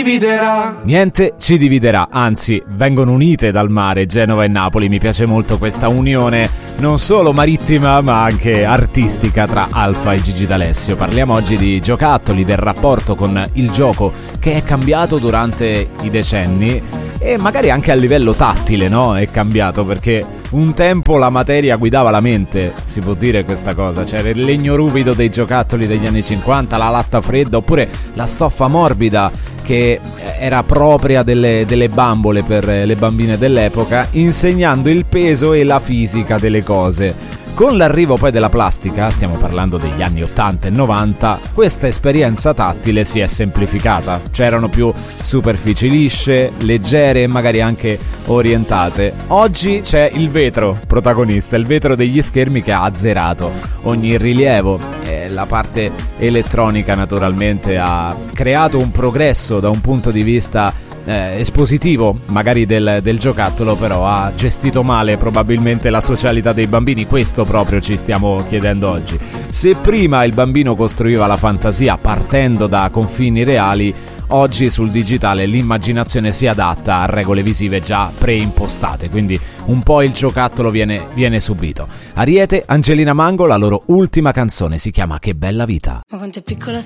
dividerà. Niente ci dividerà, anzi vengono unite dal mare Genova e Napoli. Mi piace molto questa unione non solo marittima ma anche artistica tra Alfa e Gigi D'Alessio. Parliamo oggi di giocattoli, del rapporto con il gioco che è cambiato durante i decenni e magari anche a livello tattile, no? È cambiato perché un tempo la materia guidava la mente, si può dire questa cosa. C'era il legno ruvido dei giocattoli degli anni 50, la latta fredda oppure la stoffa morbida che era propria delle bambole per le bambine dell'epoca, insegnando il peso e la fisica delle cose. Con l'arrivo poi della plastica, stiamo parlando degli anni 80 e 90, questa esperienza tattile si è semplificata. C'erano più superfici lisce, leggere e magari anche orientate. Oggi c'è il vetro protagonista, il vetro degli schermi che ha azzerato ogni rilievo. La parte elettronica naturalmente ha creato un progresso da un punto di vista espositivo magari del giocattolo, però ha gestito male probabilmente la socialità dei bambini. Questo proprio ci stiamo chiedendo oggi. Se prima il bambino costruiva la fantasia partendo da confini reali, oggi sul digitale l'immaginazione si adatta a regole visive già preimpostate, quindi un po' il giocattolo viene subito. Ariete, Angelina Mango, la loro ultima canzone si chiama Che bella vita. Ma quanto è piccola